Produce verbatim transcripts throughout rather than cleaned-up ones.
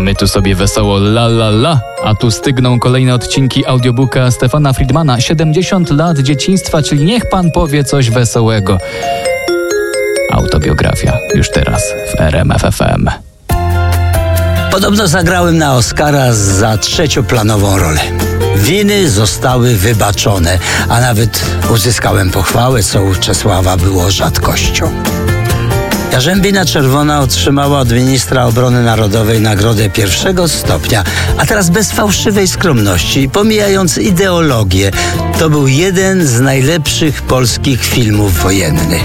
My tu sobie wesoło la la la, a tu stygną kolejne odcinki audiobooka Stefana Friedmana siedemdziesiąt lat dzieciństwa, czyli niech pan powie coś wesołego. Autobiografia już teraz w R M F F M. Podobno zagrałem na Oscara za trzecioplanową rolę. Winy zostały wybaczone, a nawet uzyskałem pochwałę, co u Czesława było rzadkością. Jarzębina Czerwona otrzymała od ministra obrony narodowej nagrodę pierwszego stopnia, a teraz bez fałszywej skromności, pomijając ideologię, to był jeden z najlepszych polskich filmów wojennych.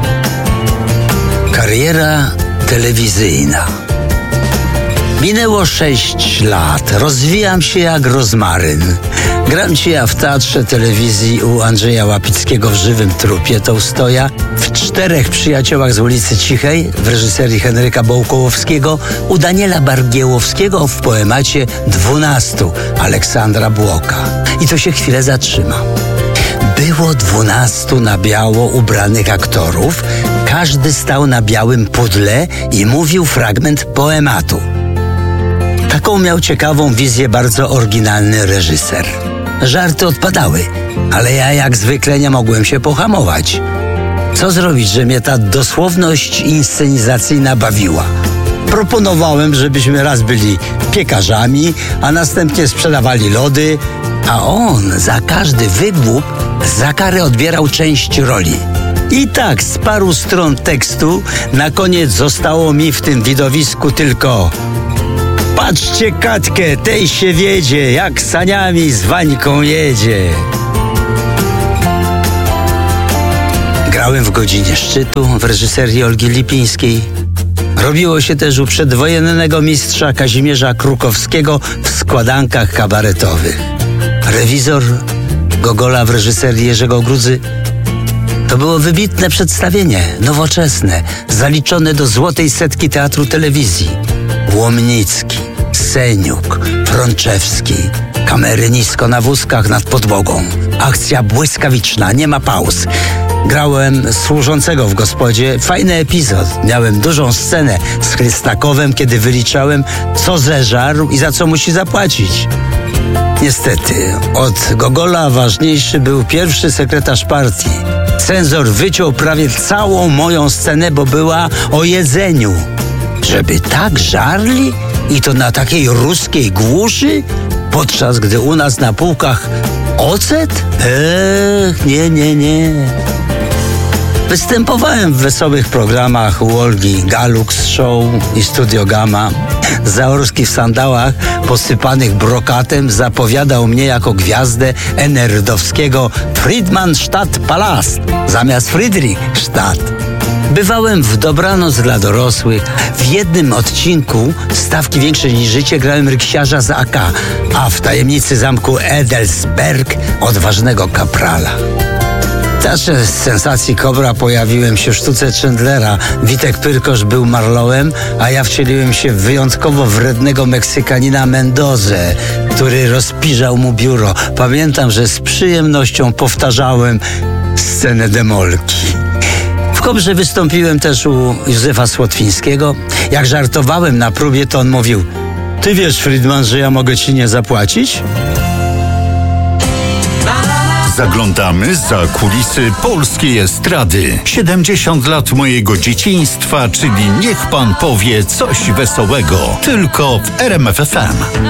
Kariera telewizyjna. Minęło sześć lat, rozwijam się jak rozmaryn. Gram ci ja w teatrze telewizji u Andrzeja Łapickiego w Żywym trupie Tołstoja, w Czterech przyjaciołach z ulicy Cichej w reżyserii Henryka Bołkołowskiego, u Daniela Bargiełowskiego w poemacie Dwunastu Aleksandra Błoka. I to się chwilę zatrzyma. Było dwunastu na biało ubranych aktorów, każdy stał na białym pudle i mówił fragment poematu. Taką miał ciekawą wizję bardzo oryginalny reżyser. Żarty odpadały, ale ja jak zwykle nie mogłem się pohamować. Co zrobić, że mnie ta dosłowność inscenizacyjna bawiła? Proponowałem, żebyśmy raz byli piekarzami, a następnie sprzedawali lody, a on za każdy wygłup za karę odbierał część roli. I tak z paru stron tekstu na koniec zostało mi w tym widowisku tylko: patrzcie Katkę, tej się wiedzie, jak saniami z Wańką jedzie. Grałem w Godzinie szczytu w reżyserii Olgi Lipińskiej. Robiło się też u przedwojennego mistrza Kazimierza Krukowskiego w składankach kabaretowych. Rewizor Gogola w reżyserii Jerzego Grudzy. To było wybitne przedstawienie, nowoczesne, zaliczone do złotej setki teatru telewizji. Łomnicki, Seniuk, Frączewski, kamery nisko na wózkach nad podłogą. Akcja błyskawiczna, nie ma pauz. Grałem służącego w gospodzie. Fajny epizod. Miałem dużą scenę z Chrystakowem, kiedy wyliczałem, co zeżarł i za co musi zapłacić. Niestety, od Gogola ważniejszy był pierwszy sekretarz partii. Cenzor wyciął prawie całą moją scenę, bo była o jedzeniu. Żeby tak żarli? I to na takiej ruskiej głuszy? Podczas gdy u nas na półkach ocet? Ech, nie, nie, nie. Występowałem w wesołych programach u Olgi Galux Show i Studio Gamma. Zaorski w sandałach posypanych brokatem zapowiadał mnie jako gwiazdę enerdowskiego Friedmanstadt Palast zamiast Friedrichstadt. Bywałem w Dobranoc dla dorosłych. W jednym odcinku Stawki większe niż życie grałem ryksiarza z A K, a w Tajemnicy zamku Edelsberg odważnego kaprala. W teatrze sensacji Kobra pojawiłem się w sztuce Chandlera. Witek Pyrkosz był Marlowem, a ja wcieliłem się w wyjątkowo wrednego Meksykanina Mendozę, który rozpiżał mu biuro. Pamiętam, że z przyjemnością powtarzałem scenę demolki. W Kobrze wystąpiłem też u Józefa Słotwińskiego. Jak żartowałem na próbie, to on mówił: ty wiesz, Friedman, że ja mogę ci nie zapłacić? Zaglądamy za kulisy polskiej estrady. siedemdziesiąt lat mojego dzieciństwa, czyli niech pan powie coś wesołego. Tylko w R M F F M.